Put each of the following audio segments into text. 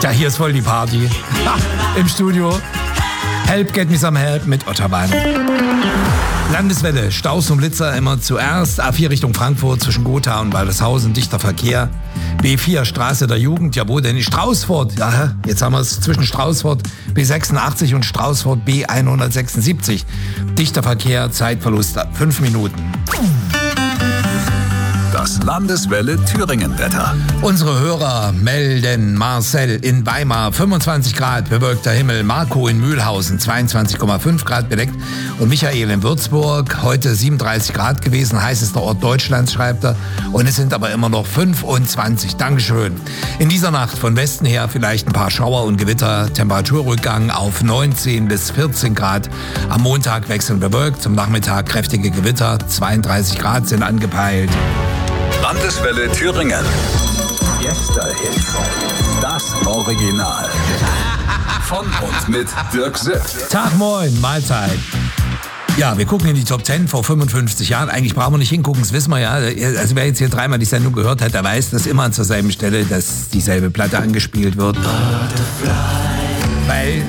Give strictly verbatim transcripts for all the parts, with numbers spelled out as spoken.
Ja, hier ist voll die Party. Ha, im Studio. Help, get me some help mit Otterwein. Landeswelle, Staus und Blitzer immer zuerst. A vier Richtung Frankfurt zwischen Gotha und Waldeshausen, dichter Verkehr. B vier, Straße der Jugend, ja wo denn? In Straußfurt. Ja, jetzt haben wir es zwischen Straußfurt B sechsundachtzig und Straußfurt B hundertsechsundsiebzig. Dichter Verkehr, Zeitverlust fünf Minuten. Das Landeswelle Thüringen-Wetter. Unsere Hörer melden: Marcel in Weimar fünfundzwanzig Grad, bewölkter Himmel. Marco in Mühlhausen zweiundzwanzig Komma fünf Grad bedeckt. Und Michael in Würzburg heute siebenunddreißig Grad gewesen, heißester Ort Deutschlands, schreibt er. Und es sind aber immer noch fünfundzwanzig. Dankeschön. In dieser Nacht von Westen her vielleicht ein paar Schauer und Gewitter. Temperaturrückgang auf neunzehn bis vierzehn Grad. Am Montag wechselnd bewölkt, zum Nachmittag kräftige Gewitter. zweiunddreißig Grad sind angepeilt. Landeswelle Thüringen. Gästehits. Das Original. Von und mit Dirk Sipp. Tag, moin, Mahlzeit. Ja, wir gucken in die Top zehn vor fünfundfünfzig Jahren. Eigentlich brauchen wir nicht hingucken, das wissen wir ja. Also wer jetzt hier dreimal die Sendung gehört hat, der weiß, dass immer an zur selben Stelle dass dieselbe Platte angespielt wird. Weil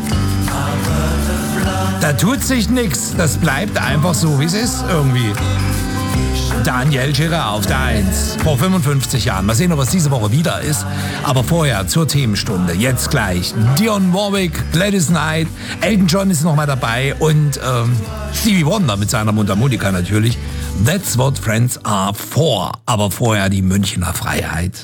da tut sich nichts. Das bleibt einfach so, wie es ist irgendwie. Daniel Schirrer auf der eins. Vor fünfundfünfzig Jahren. Mal sehen, ob es diese Woche wieder ist. Aber vorher zur Themenstunde. Jetzt gleich. Dionne Warwick, Gladys Knight, Elton John ist noch mal dabei und ähm, Stevie Wonder mit seiner Mundharmonika natürlich. That's what friends are for. Aber vorher die Münchner Freiheit.